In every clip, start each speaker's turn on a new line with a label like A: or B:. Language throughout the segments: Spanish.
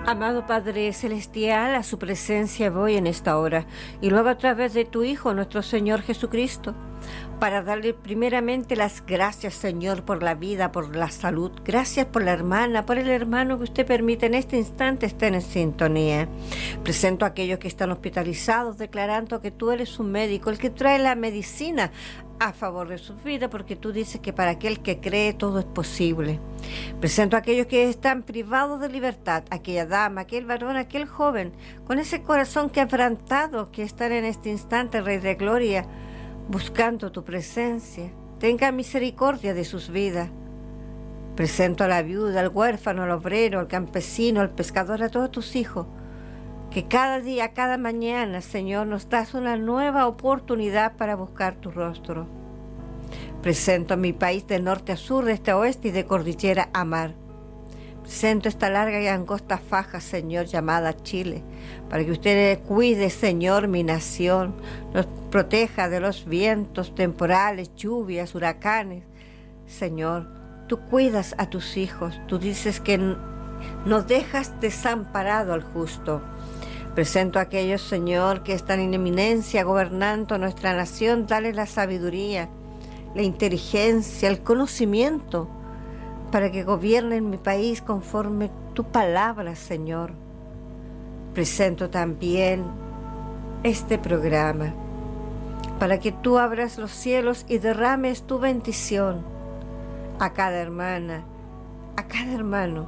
A: Amado Padre Celestial, a su presencia voy en esta hora, y luego a través de tu Hijo, nuestro Señor Jesucristo, para darle primeramente las gracias, Señor, por la vida, por la salud. Gracias por la hermana, por el hermano que usted permite en este instante estén en sintonía. Presento a aquellos que están hospitalizados, declarando que tú eres un médico, el que trae la medicina a favor de su vida, porque tú dices que para aquel que cree todo es posible. Presento a aquellos que están privados de libertad, aquella dama, aquel varón, aquel joven, con ese corazón quebrantado, que están en este instante, Rey de Gloria, buscando tu presencia. Tenga misericordia de sus vidas. Presento a la viuda, al huérfano, al obrero, al campesino, al pescador, a todos tus hijos, que cada día, cada mañana, Señor, nos das una nueva oportunidad para buscar tu rostro. Presento a mi país de norte a sur, de este a oeste y de cordillera a mar. Presento esta larga y angosta faja, Señor, llamada Chile, para que usted cuide, Señor, mi nación, nos proteja de los vientos temporales, lluvias, huracanes. Señor, tú cuidas a tus hijos, tú dices que no dejas desamparado al justo. Presento a aquellos, Señor, que están en eminencia gobernando nuestra nación, dale la sabiduría, la inteligencia, el conocimiento, para que gobiernen mi país conforme tu palabra, Señor. Presento también este programa, para que tú abras los cielos y derrames tu bendición a cada hermana, a cada hermano.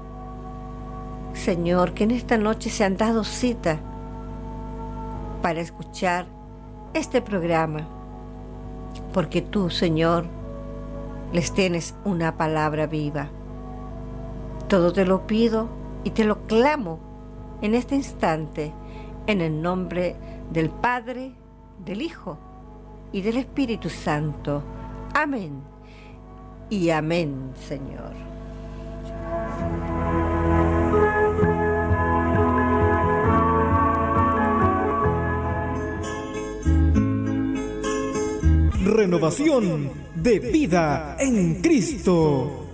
A: Señor, que en esta noche se han dado cita para escuchar este programa, porque tú, Señor, les tienes una palabra viva. Todo te lo pido y te lo clamo en este instante, en el nombre del Padre, del Hijo y del Espíritu Santo. Amén y amén, Señor.
B: Renovación de vida en Cristo.